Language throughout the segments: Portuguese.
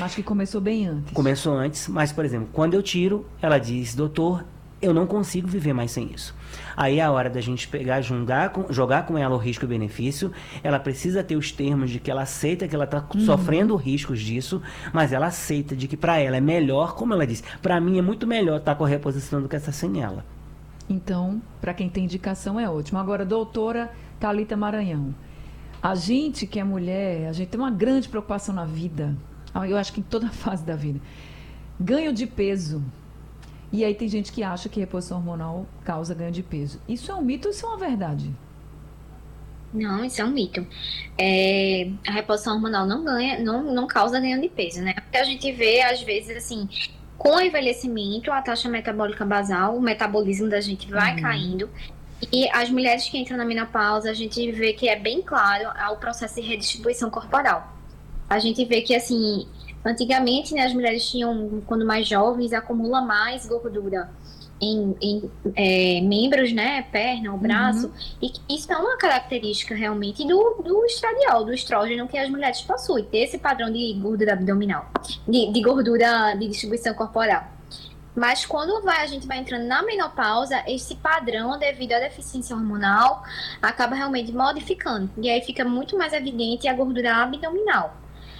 Mas que começou bem antes. Começou antes, mas, por exemplo, quando eu tiro, ela diz, doutor, eu não consigo viver mais sem isso. Aí é a hora da gente pegar, jogar com ela o risco e o benefício. Ela precisa ter os termos de que ela aceita que ela está sofrendo riscos disso, mas ela aceita de que para ela é melhor, como ela disse, para mim é muito melhor estar com a reposição do que estar sem ela. Então, para quem tem indicação é ótimo. Agora, doutora Thalita Maranhão, a gente que é mulher, a gente tem uma grande preocupação na vida, eu acho que em toda fase da vida, ganho de peso. E aí tem gente que acha que reposição hormonal causa ganho de peso. Isso é um mito ou isso é uma verdade? Não, isso é um mito. A reposição hormonal não causa ganho de peso, né? Porque a gente vê, às vezes, assim, com o envelhecimento, a taxa metabólica basal, o metabolismo da gente vai caindo. E as mulheres que entram na menopausa, a gente vê que é bem claro o processo de redistribuição corporal. A gente vê que, assim, antigamente, né, as mulheres tinham, quando mais jovens, acumula mais gordura em membros, né, perna, o braço, e que isso é uma característica realmente do estradiol, do estrógeno que as mulheres possuem, ter esse padrão de gordura abdominal, de gordura de distribuição corporal. Mas quando a gente vai entrando na menopausa, esse padrão, devido à deficiência hormonal, acaba realmente modificando, e aí fica muito mais evidente a gordura abdominal.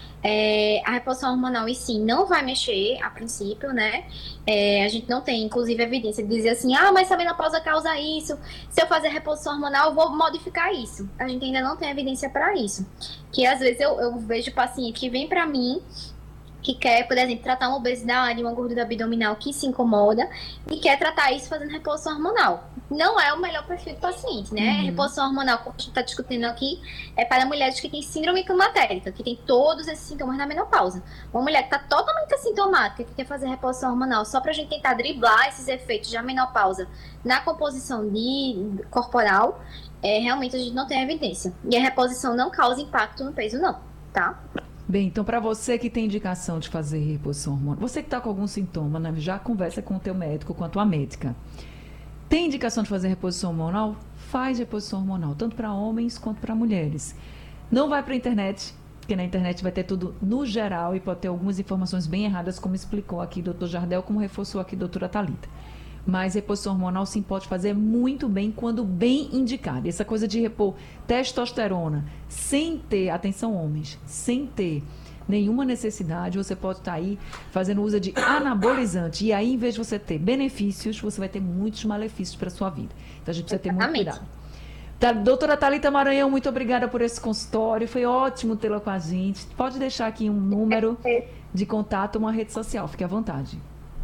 A reposição hormonal em si não vai mexer a princípio, né? A gente não tem, inclusive, evidência de dizer assim, mas se a menopausa causa isso, se eu fazer reposição hormonal, eu vou modificar isso. A gente ainda não tem evidência para isso. Que às vezes eu vejo paciente que vem para mim, que quer, por exemplo, tratar uma obesidade, uma gordura abdominal que se incomoda e quer tratar isso fazendo reposição hormonal. Não é o melhor perfil do paciente, né? Reposição hormonal, como a gente está discutindo aqui, é para mulheres que têm síndrome climatérica, que tem todos esses sintomas na menopausa. Uma mulher que está totalmente assintomática, que quer fazer reposição hormonal só para a gente tentar driblar esses efeitos da menopausa na composição corporal, realmente a gente não tem evidência. E a reposição não causa impacto no peso, não, tá? Bem, então para você que tem indicação de fazer reposição hormonal, você que está com algum sintoma, né, já conversa com o teu médico, com a tua médica. Tem indicação de fazer reposição hormonal? Faz reposição hormonal, tanto para homens quanto para mulheres. Não vai para a internet, porque na internet vai ter tudo no geral e pode ter algumas informações bem erradas, como explicou aqui o Dr. Jardel, como reforçou aqui a doutora Thalita. Mas reposição hormonal sim pode fazer muito bem quando bem indicado. Essa coisa de repor testosterona sem ter, atenção homens, sem ter nenhuma necessidade, você pode estar aí fazendo uso de anabolizante. E aí, em vez de você ter benefícios, você vai ter muitos malefícios para a sua vida. Então a gente precisa ter muito cuidado. Doutora Thalita Maranhão, muito obrigada por esse consultório. Foi ótimo tê-la com a gente. Pode deixar aqui um número de contato, uma rede social. Fique à vontade.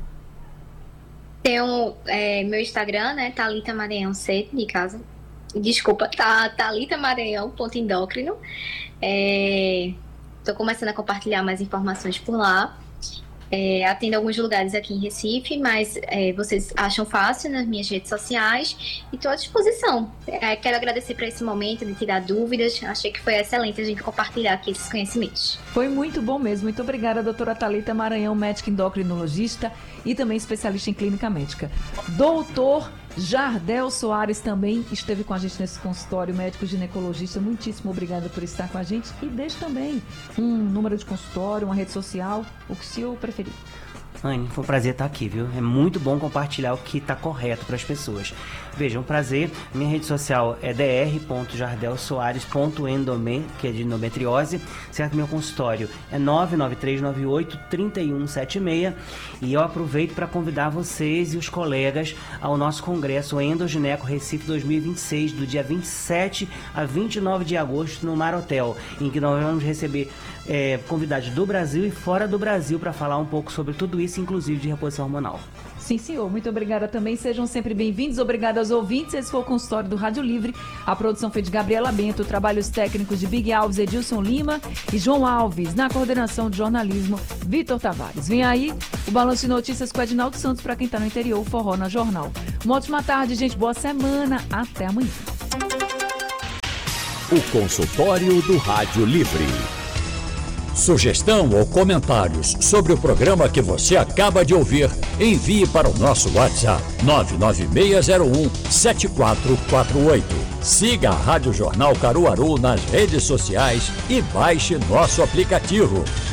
Tem meu Instagram, né? Thalita Maranhão C, de casa. Desculpa, thalita.maranhão.endócrino. Estou começando a compartilhar mais informações por lá. Atendo alguns lugares aqui em Recife, mas vocês acham fácil nas minhas redes sociais e estou à disposição. Quero agradecer por esse momento de tirar dúvidas. Achei que foi excelente a gente compartilhar aqui esses conhecimentos. Foi muito bom mesmo. Muito obrigada, doutora Thalita Maranhão, médica endocrinologista e também especialista em clínica médica. Doutor Jardel Soares também esteve com a gente nesse consultório, médico ginecologista. Muitíssimo obrigada por estar com a gente. E deixe também um número de consultório, uma rede social, o que o senhor preferir. Anne, foi um prazer estar aqui, viu? É muito bom compartilhar o que está correto para as pessoas. Veja, um prazer. Minha rede social é dr.jardelsoares.endome, que é de endometriose, certo? Meu consultório é 99398-3176 e eu aproveito para convidar vocês e os colegas ao nosso congresso Endogineco Recife 2026, do dia 27 a 29 de agosto no Mar Hotel, em que nós vamos receber convidados do Brasil e fora do Brasil para falar um pouco sobre tudo isso, inclusive de reposição hormonal. Sim, senhor. Muito obrigada também. Sejam sempre bem-vindos. Obrigada aos ouvintes. Esse foi o consultório do Rádio Livre. A produção foi de Gabriela Bento, trabalhos técnicos de Big Alves, Edilson Lima e João Alves. Na coordenação de jornalismo, Vitor Tavares. Vem aí o Balanço de Notícias com Edinaldo Santos para quem está no interior, Forró na Jornal. Uma ótima tarde, gente. Boa semana. Até amanhã. O consultório do Rádio Livre. Sugestão ou comentários sobre o programa que você acaba de ouvir, envie para o nosso WhatsApp 99601-7448. Siga a Rádio Jornal Caruaru nas redes sociais e baixe nosso aplicativo.